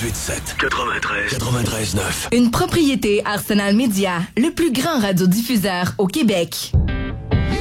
98.7. 93.9. Une propriété Arsenal Média, le plus grand radiodiffuseur au Québec.